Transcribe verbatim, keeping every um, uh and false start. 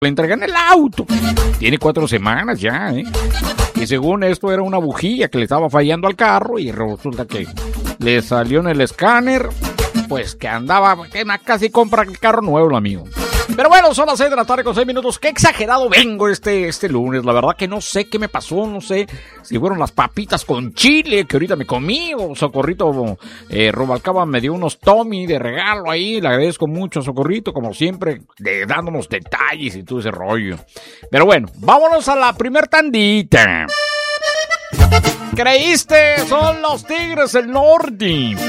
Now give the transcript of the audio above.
Le entregan el auto. Tiene cuatro semanas ya, ¿eh? Y según esto era una bujía que le estaba fallando al carro y resulta que le salió en el escáner, pues que andaba, que casi compra el carro nuevo, amigo. Pero bueno, son las seis de la tarde con seis minutos. Qué exagerado vengo este, este lunes. La verdad que no sé qué me pasó. No sé si fueron las papitas con chile que ahorita me comí o Socorrito eh, Rubalcaba me dio unos Tommy de regalo ahí. Le agradezco mucho a Socorrito, como siempre, de, dándonos detalles y todo ese rollo. Pero bueno, vámonos a la primer tandita. ¿Creíste? Son los Tigres del Norte.